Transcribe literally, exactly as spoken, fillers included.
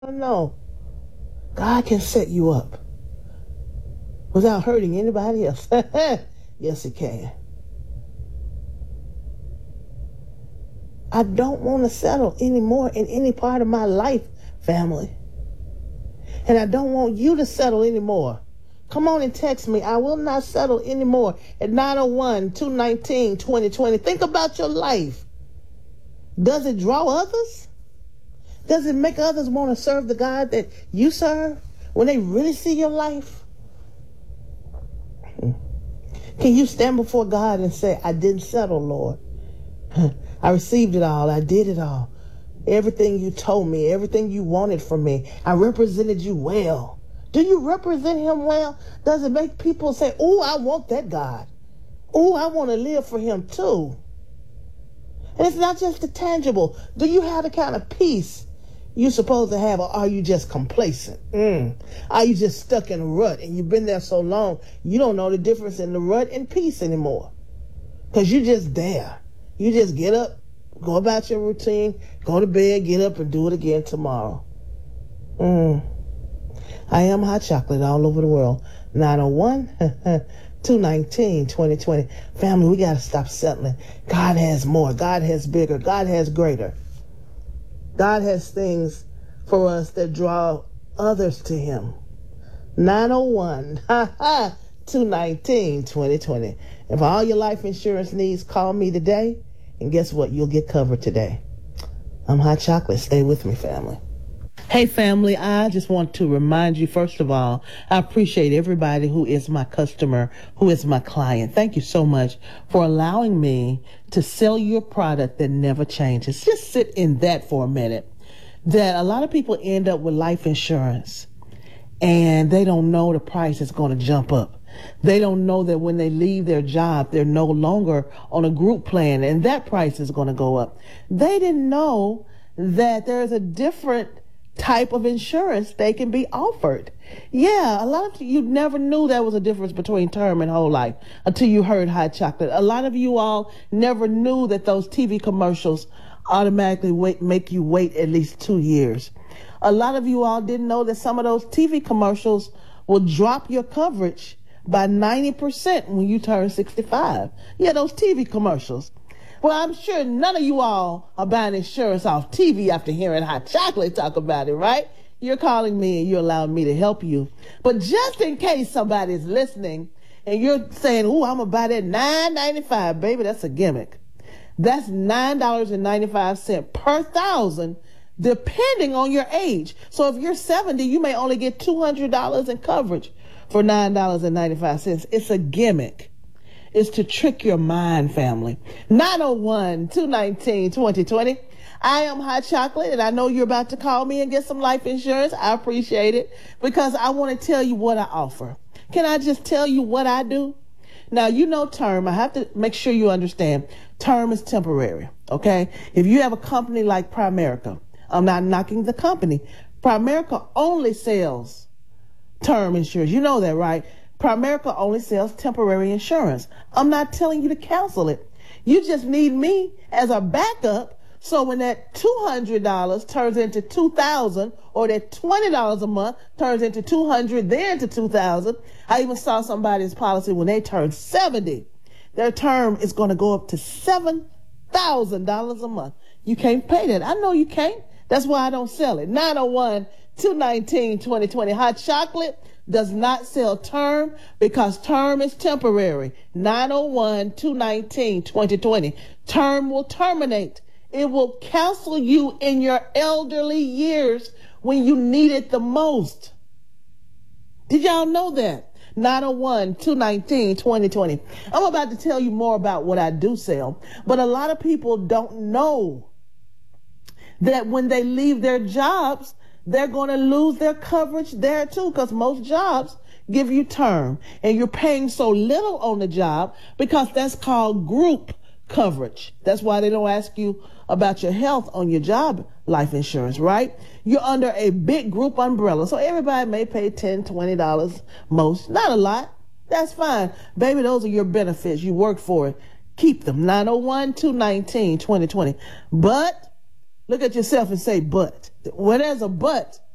No, God can set you up without hurting anybody else. Yes, He can. I don't want to settle anymore in any part of my life, family. And I don't want you to settle anymore. Come on and text me. I will not settle anymore at nine oh one, two nineteen, twenty twenty. Think about your life. Does it draw others? Does it make others want to serve the God that you serve when they really see your life? Can you stand before God and say, I didn't settle, Lord. I received it all. I did it all. Everything you told me, everything you wanted from me, I represented you well. Do you represent Him well? Does it make people say, oh, I want that God. Oh, I want to live for Him too. And it's not just the tangible. Do you have the kind of peace you're supposed to have, or are you just complacent? Mm. Are you just stuck in a rut and you've been there so long you don't know the difference in the rut and peace anymore? Because you're just there. You just get up, go about your routine, go to bed, get up and do it again tomorrow. Mm. I am hot chocolate all over the world. nine oh one, two nineteen, twenty twenty. Family, we got to stop settling. God has more. God has bigger. God has greater. God has things for us that draw others to Him. nine oh one, two nineteen, twenty twenty. And for all your life insurance needs, call me today. And guess what? You'll get covered today. I'm Hot Chocolate. Stay with me, family. Hey, family, I just want to remind you, first of all, I appreciate everybody who is my customer, who is my client. Thank you so much for allowing me to sell you a product that never changes. Just sit in that for a minute. That a lot of people end up with life insurance and they don't know the price is going to jump up. They don't know that when they leave their job, they're no longer on a group plan and that price is going to go up. They didn't know that there's a different type of insurance they can be offered. Yeah, a lot of you never knew there was a difference between term and whole life until you heard Hot Chocolate. A lot of you all never knew that those T V commercials automatically wait, make you wait at least two years. A lot of you all didn't know that some of those T V commercials will drop your coverage by ninety percent when you turn sixty-five. Yeah, those T V commercials. Well, I'm sure none of you all are buying insurance off T V after hearing Hot Chocolate talk about it, right? You're calling me and you're allowing me to help you. But just in case somebody's listening and you're saying, oh, I'm going to buy that nine ninety-five, baby, that's a gimmick. That's nine dollars and ninety-five cents per thousand, depending on your age. So if you're seventy, you may only get two hundred dollars in coverage for nine dollars and ninety-five cents. It's a gimmick. Is to trick your mind, family. nine oh one, two nineteen, twenty twenty. I am Hot Chocolate, and I know you're about to call me and get some life insurance. I appreciate it because I want to tell you what I offer. Can I just tell you what I do? Now, you know term. I have to make sure you understand. Term is temporary, okay? If you have a company like Primerica, I'm not knocking the company. Primerica only sells term insurance. You know that, right? Primerica only sells temporary insurance. I'm not telling you to cancel it. You just need me as a backup so when that two hundred dollars turns into two thousand dollars or that twenty dollars a month turns into two hundred dollars, then to two thousand dollars. I even saw somebody's policy when they turned seventy. Their term is going to go up to seven thousand dollars a month. You can't pay that. I know you can't. That's why I don't sell it. nine oh one, two nineteen, twenty twenty. Hot Chocolate does not sell term because term is temporary. nine oh one, two nineteen, twenty twenty. Term will terminate. It will cancel you in your elderly years when you need it the most. Did y'all know that? nine oh one, two nineteen, twenty twenty. I'm about to tell you more about what I do sell, but a lot of people don't know that when they leave their jobs, they're going to lose their coverage there too, because most jobs give you term and you're paying so little on the job because that's called group coverage. That's why they don't ask you about your health on your job life insurance, right? You're under a big group umbrella. So everybody may pay ten dollars, twenty dollars most, not a lot. That's fine. Baby, those are your benefits. You work for it. Keep them. nine oh one, two nineteen, twenty twenty. But look at yourself and say, but. When there's a but,